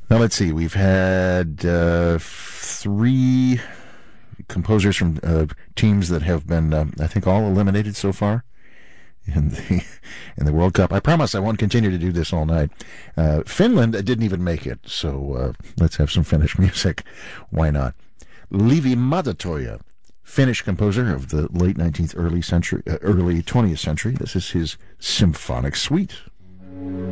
Now, let's see. We've had three composers from teams that have been, I think, all eliminated so far in the World Cup. I promise I won't continue to do this all night. Finland didn't even make it, so let's have some Finnish music. Why not? Leevi Madatoja, Finnish composer of the late 19th, early 20th century. This is his symphonic suite.